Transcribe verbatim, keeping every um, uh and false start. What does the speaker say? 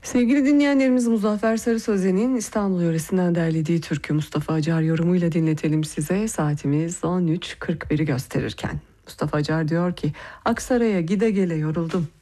Sevgili dinleyenlerimiz, Muzaffer Sarı Sözen'in İstanbul yöresinden derlediği türkü Mustafa Acar yorumuyla dinletelim size. Saatimiz on üç kırk biri gösterirken. Mustafa Acar diyor ki, Aksaray'a gide gele yoruldum.